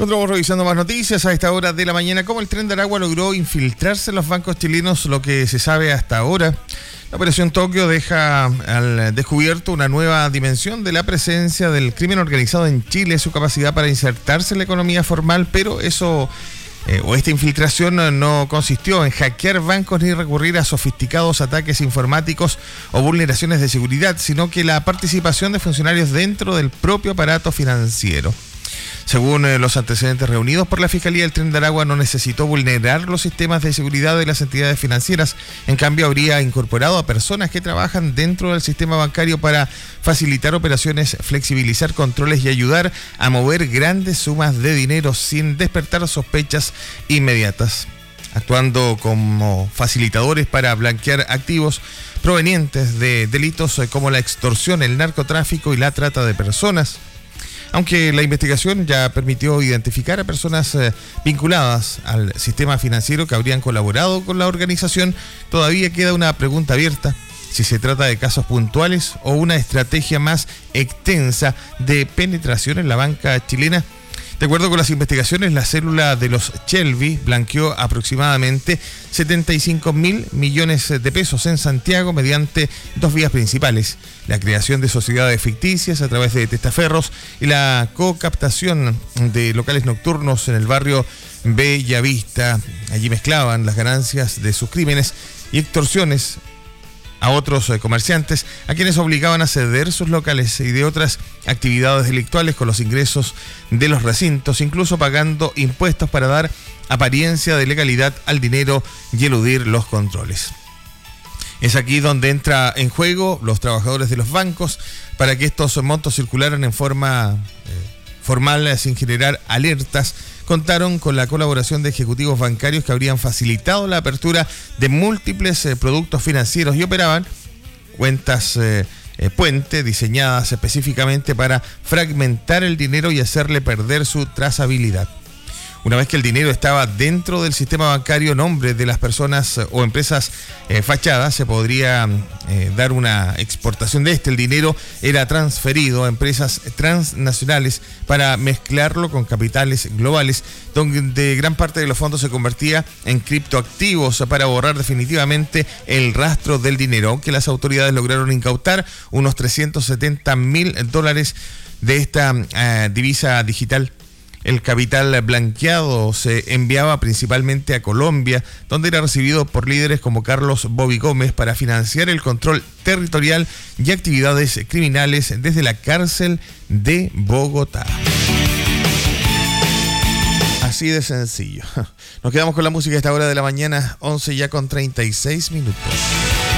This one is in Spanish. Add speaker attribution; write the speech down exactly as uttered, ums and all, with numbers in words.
Speaker 1: Continuamos revisando más noticias a esta hora de la mañana. Cómo el Tren de Aragua logró infiltrarse en los bancos chilenos, lo que se sabe hasta ahora. La Operación Tokio deja al descubierto una nueva dimensión de la presencia del crimen organizado en Chile, su capacidad para insertarse en la economía formal, pero eso eh, o esta infiltración no consistió en hackear bancos ni recurrir a sofisticados ataques informáticos o vulneraciones de seguridad, sino que la participación de funcionarios dentro del propio aparato financiero. Según eh, los antecedentes reunidos por la Fiscalía, el Tren de Aragua no necesitó vulnerar los sistemas de seguridad de las entidades financieras. En cambio, habría incorporado a personas que trabajan dentro del sistema bancario para facilitar operaciones, flexibilizar controles y ayudar a mover grandes sumas de dinero sin despertar sospechas inmediatas, actuando como facilitadores para blanquear activos provenientes de delitos como la extorsión, el narcotráfico y la trata de personas. Aunque la investigación ya permitió identificar a personas eh, vinculadas al sistema financiero que habrían colaborado con la organización, todavía queda una pregunta abierta: si se trata de casos puntuales o una estrategia más extensa de penetración en la banca chilena. De acuerdo con las investigaciones, la célula de los Shelby blanqueó aproximadamente setenta y cinco mil millones de pesos en Santiago mediante dos vías principales: la creación de sociedades ficticias a través de testaferros y la co-captación de locales nocturnos en el barrio Bellavista. Allí mezclaban las ganancias de sus crímenes y extorsiones a otros eh, comerciantes, a quienes obligaban a ceder sus locales y de otras actividades delictuales con los ingresos de los recintos, incluso pagando impuestos para dar apariencia de legalidad al dinero y eludir los controles. Es aquí donde entra en juego los trabajadores de los bancos para que estos montos circularan en forma eh, formal sin generar alertas. Contaron con la colaboración de ejecutivos bancarios que habrían facilitado la apertura de múltiples eh, productos financieros y operaban cuentas eh, eh, puente diseñadas específicamente para fragmentar el dinero y hacerle perder su trazabilidad. Una vez que el dinero estaba dentro del sistema bancario, nombre de las personas o empresas eh, fachadas, se podría eh, dar una exportación de este. El dinero era transferido a empresas transnacionales para mezclarlo con capitales globales, donde gran parte de los fondos se convertía en criptoactivos para borrar definitivamente el rastro del dinero, aunque las autoridades lograron incautar unos trescientos setenta mil dólares de esta eh, divisa digital. El capital blanqueado se enviaba principalmente a Colombia, donde era recibido por líderes como Carlos Bobby Gómez para financiar el control territorial y actividades criminales desde la cárcel de Bogotá. Así de sencillo. Nos quedamos con la música a esta hora de la mañana, once ya con treinta y seis minutos.